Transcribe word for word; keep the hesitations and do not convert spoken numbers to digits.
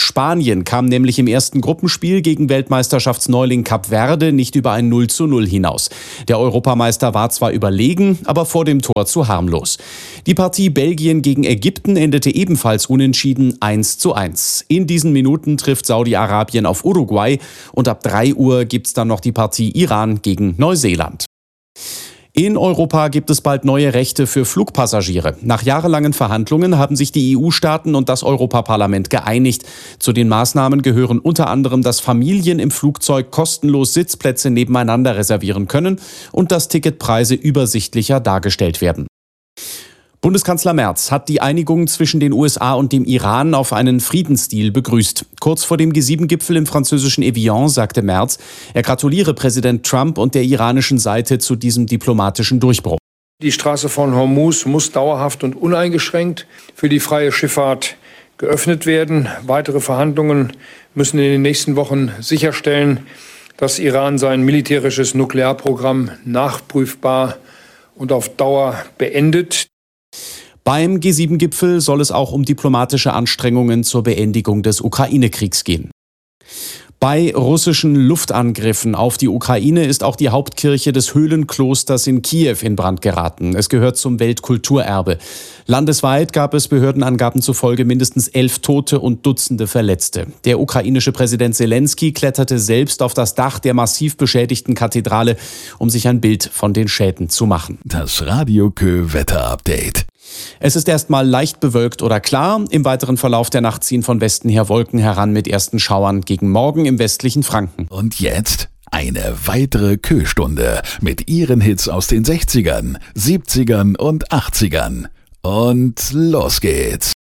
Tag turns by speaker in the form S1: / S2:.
S1: Spanien kam nämlich im ersten Gruppenspiel gegen Weltmeisterschaftsneuling Kap Verde nicht über ein null zu null hinaus. Der Europameister war zwar überlegen, aber vor dem Tor zu harmlos. Die Partie Belgien gegen Ägypten endete ebenfalls unentschieden eins zu eins. In diesen Minuten trifft Saudi-Arabien auf Uruguay und ab drei Uhr gibt's dann noch die Partie Iran gegen Neuseeland. In Europa gibt es bald neue Rechte für Flugpassagiere. Nach jahrelangen Verhandlungen haben sich die E U-Staaten und das Europaparlament geeinigt. Zu den Maßnahmen gehören unter anderem, dass Familien im Flugzeug kostenlos Sitzplätze nebeneinander reservieren können und dass Ticketpreise übersichtlicher dargestellt werden. Bundeskanzler Merz hat die Einigung zwischen den U S A und dem Iran auf einen Friedensdeal begrüßt. Kurz vor dem G sieben Gipfel im französischen Evian sagte Merz, er gratuliere Präsident Trump und der iranischen Seite zu diesem diplomatischen Durchbruch.
S2: Die Straße von Hormuz muss dauerhaft und uneingeschränkt für die freie Schifffahrt geöffnet werden. Weitere Verhandlungen müssen in den nächsten Wochen sicherstellen, dass Iran sein militärisches Nuklearprogramm nachprüfbar und auf Dauer beendet.
S1: Beim G sieben Gipfel soll es auch um diplomatische Anstrengungen zur Beendigung des Ukraine-Kriegs gehen. Bei russischen Luftangriffen auf die Ukraine ist auch die Hauptkirche des Höhlenklosters in Kiew in Brand geraten. Es gehört zum Weltkulturerbe. Landesweit gab es Behördenangaben zufolge mindestens elf Tote und Dutzende Verletzte. Der ukrainische Präsident Selensky kletterte selbst auf das Dach der massiv beschädigten Kathedrale, um sich ein Bild von den Schäden zu machen.
S3: Das Radio Kö Wetter-Update.
S1: Es ist erstmal leicht bewölkt oder klar. Im weiteren Verlauf der Nacht ziehen von Westen her Wolken heran mit ersten Schauern gegen Morgen im westlichen Franken.
S3: Und jetzt eine weitere Kö-Stunde mit ihren Hits aus den sechzigern, siebzigern und achtzigern. Und los geht's.